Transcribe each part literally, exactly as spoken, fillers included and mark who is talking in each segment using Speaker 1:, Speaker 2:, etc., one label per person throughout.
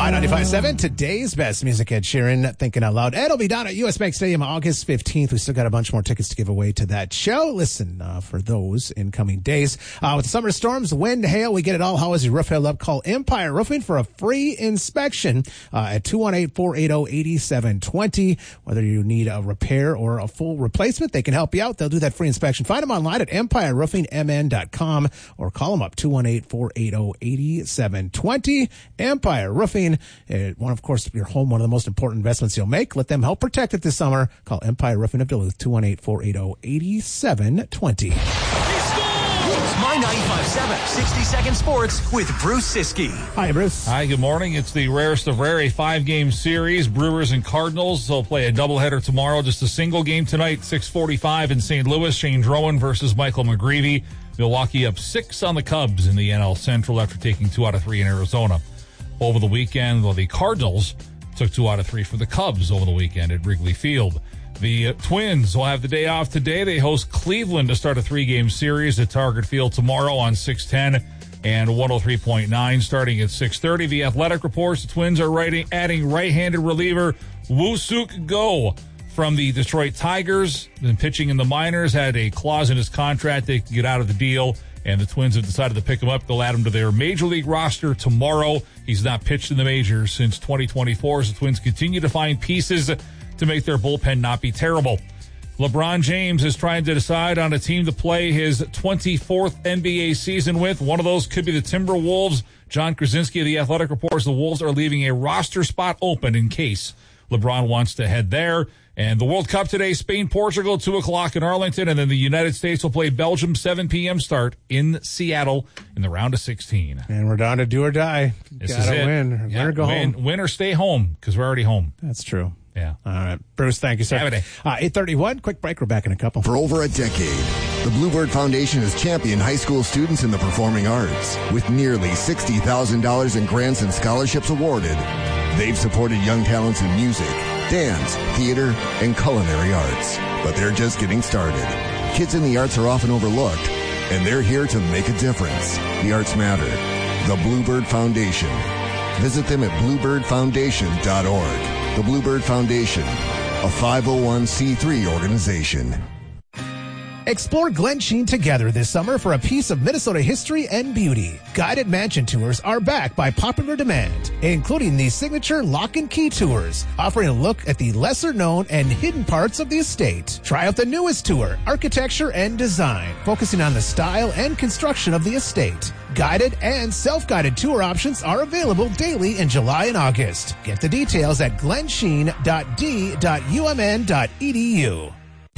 Speaker 1: My ninety-five point seven, today's best music. Ed Sheeran, Thinking Out Loud. Ed will be down at U S Bank Stadium August fifteenth. We still got a bunch more tickets to give away to that show. Listen, uh, for those in coming days. Uh, with summer storms, wind, hail, we get it all. How is your roof held up? Call Empire Roofing for a free inspection uh, at two one eight, four eight zero, eight seven two zero. Whether you need a repair or a full replacement, they can help you out. They'll do that free inspection. Find them online at empire roofing m n dot com or call them up two one eight, four eight zero, eight seven two zero. Empire Roofing. Uh, one, of course, your home, one of the most important investments you'll make. Let them help protect it this summer. Call Empire Roofing of Duluth, two one eight, four eight zero, eight seven two zero.
Speaker 2: It's My ninety-five point seven, sixty second Sports with Bruce Siskey.
Speaker 1: Hi, Bruce.
Speaker 3: Hi, good morning. It's the rarest of rare, a five-game series. Brewers and Cardinals. They'll play a doubleheader tomorrow. Just a single game tonight, six forty-five in Saint Louis. Shane Drowan versus Michael McGreevy. Milwaukee up six on the Cubs in the N L Central after taking two out of three in Arizona. Over the weekend, well, the Cardinals took two out of three for the Cubs over the weekend at Wrigley Field. The uh, Twins will have the day off today. They host Cleveland to start a three-game series at Target Field tomorrow on six ten and one oh three point nine starting at six thirty. The Athletic reports the Twins are writing, adding right-handed reliever Woo-Suk Go from the Detroit Tigers. Been pitching in the minors, had a clause in his contract they could get out of the deal, and the Twins have decided to pick him up. They'll add him to their Major League roster tomorrow. He's not pitched in the majors since twenty twenty-four as the Twins continue to find pieces to make their bullpen not be terrible. LeBron James is trying to decide on a team to play his twenty-fourth N B A season with. One of those could be the Timberwolves. John Krasinski of The Athletic reports the Wolves are leaving a roster spot open in case LeBron wants to head there. And the World Cup today, Spain, Portugal, two o'clock in Arlington. And then the United States will play Belgium, seven p.m. start in Seattle in the round of sixteen.
Speaker 1: And we're down to do or die.
Speaker 3: This
Speaker 1: Gotta
Speaker 3: is it.
Speaker 1: win.
Speaker 3: Yeah,
Speaker 1: Win or go
Speaker 3: win,
Speaker 1: home.
Speaker 3: Win or stay home, because we're already home.
Speaker 1: That's true.
Speaker 3: Yeah.
Speaker 1: All right. Bruce, thank you, sir.
Speaker 3: Have a day.
Speaker 1: Uh, eight thirty-one. Quick break. We're back in a couple.
Speaker 4: For over a decade, the Bluebird Foundation has championed high school students in the performing arts. With nearly sixty thousand dollars in grants and scholarships awarded, they've supported young talents in music, dance, theater, and culinary arts. But they're just getting started. Kids in the arts are often overlooked, and they're here to make a difference. The arts matter. The Bluebird Foundation. Visit them at bluebird foundation dot org. The Bluebird Foundation, a five oh one c three organization.
Speaker 1: Explore Glensheen together this summer for a piece of Minnesota history and beauty. Guided mansion tours are back by popular demand, including the signature Lock and Key tours, offering a look at the lesser-known and hidden parts of the estate. Try out the newest tour, Architecture and Design, focusing on the style and construction of the estate. Guided and self-guided tour options are available daily in July and August. Get the details at glensheen dot d dot u m n dot e d u.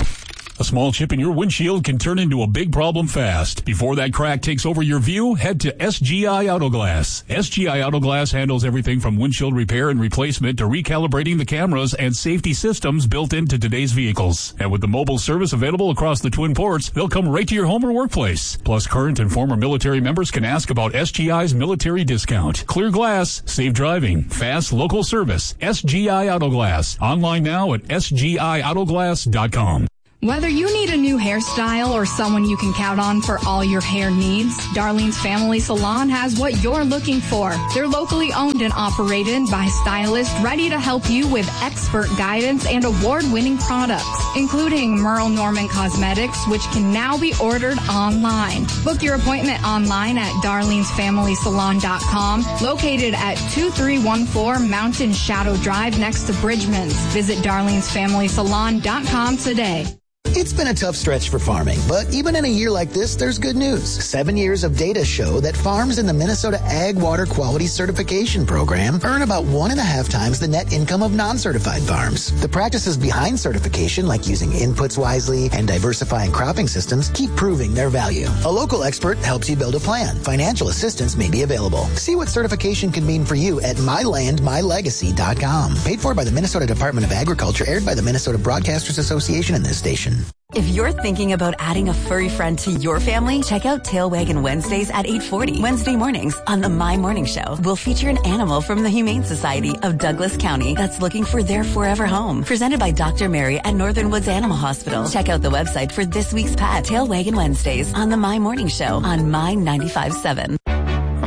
Speaker 5: A small chip in your windshield can turn into a big problem fast. Before that crack takes over your view, head to S G I Auto Glass. S G I Auto Glass handles everything from windshield repair and replacement to recalibrating the cameras and safety systems built into today's vehicles. And with the mobile service available across the Twin Ports, they'll come right to your home or workplace. Plus, current and former military members can ask about S G I's military discount. Clear glass, safe driving, fast local service. S G I Auto Glass. Online now at s g i auto glass dot com.
Speaker 6: Whether you need a new hairstyle or someone you can count on for all your hair needs, Darlene's Family Salon has what you're looking for. They're locally owned and operated by stylists ready to help you with expert guidance and award-winning products, including Merle Norman Cosmetics, which can now be ordered online. Book your appointment online at darlenes family salon dot com, located at two three one four Mountain Shadow Drive next to Bridgman's. Visit darlenes family salon dot com today.
Speaker 7: It's been a tough stretch for farming, but even in a year like this, there's good news. Seven years of data show that farms in the Minnesota Ag Water Quality Certification Program earn about one and a half times the net income of non-certified farms. The practices behind certification, like using inputs wisely and diversifying cropping systems, keep proving their value. A local expert helps you build a plan. Financial assistance may be available. See what certification can mean for you at my land my legacy dot com. Paid for by the Minnesota Department of Agriculture, aired by the Minnesota Broadcasters Association and this station.
Speaker 8: If you're thinking about adding a furry friend to your family, check out Tail Waggin' Wednesdays at eight forty. Wednesday mornings on the My Morning Show, we'll feature an animal from the Humane Society of Douglas County that's looking for their forever home. Presented by Doctor Mary at Northern Woods Animal Hospital. Check out the website for this week's pet, Tail Waggin' Wednesdays on the My Morning Show on My ninety-five point seven.